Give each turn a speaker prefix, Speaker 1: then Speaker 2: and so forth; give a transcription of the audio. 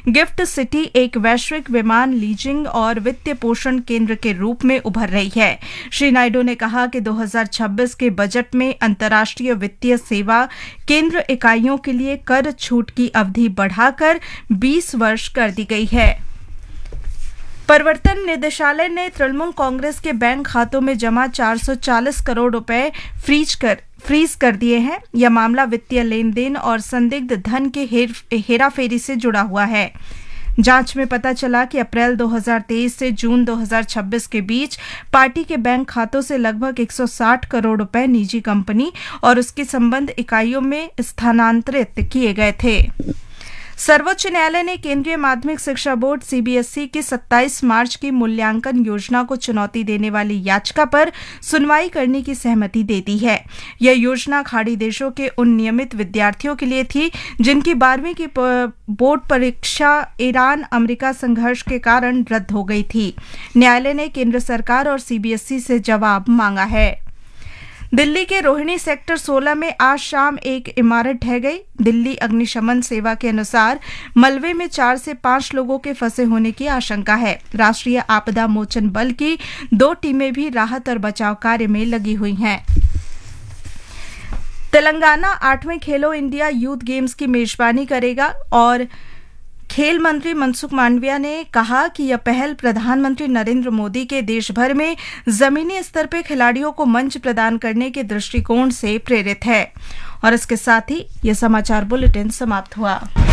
Speaker 1: Gift city एक वैश्विक विमान लीजिंग और वित्तीय पोषण केंद्र के रूप में उभर रही है। श्री नायडू ने कहा कि 2026 के बजट में अंतर्राष्ट्रीय वित्तीय सेवा केंद्र इकाइयों के लिए कर छूट की अवधि बढ़ाकर 20 वर्ष कर दी गई है। प्रवर्तन निदेशालय ने तृणमूल कांग्रेस के बैंक खातों में जमा 440 करोड़ रुपए फ्रीज कर दिए हैं। यह मामला वित्तीय लेन देन और संदिग्ध धन के हेराफेरी से जुड़ा हुआ है। जांच में पता चला कि अप्रैल 2023 से जून 2026 के बीच पार्टी के बैंक खातों से लगभग 160 करोड़ रुपए निजी कंपनी और उसके संबद्ध इकाइयों में स्थानांतरित किए गए थे। सर्वोच्च न्यायालय ने केंद्रीय माध्यमिक शिक्षा बोर्ड सीबीएसई की 27 मार्च की मूल्यांकन योजना को चुनौती देने वाली याचिका पर सुनवाई करने की सहमति दे दी है। यह योजना खाड़ी देशों के उन नियमित विद्यार्थियों के लिए थी जिनकी 12वीं की बोर्ड परीक्षा ईरान अमेरिका संघर्ष के कारण रद्द हो गई थी। न्यायालय ने केंद्र सरकार और सीबीएसई से जवाब मांगा है। दिल्ली के रोहिणी सेक्टर 16 में आज शाम एक इमारत ढह गई। दिल्ली अग्निशमन सेवा के अनुसार मलबे में 4 से 5 लोगों के फंसे होने की आशंका है। राष्ट्रीय आपदा मोचन बल की 2 टीमें भी राहत और बचाव कार्य में लगी हुई हैं। तेलंगाना 8वें खेलो इंडिया यूथ गेम्स की मेजबानी करेगा और खेल मंत्री मनसुख मांडविया ने कहा कि यह पहल प्रधानमंत्री नरेंद्र मोदी के देश भर में जमीनी स्तर पर खिलाड़ियों को मंच प्रदान करने के दृष्टिकोण से प्रेरित है। और इसके साथ ही यह समाचार बुलेटिन समाप्त हुआ।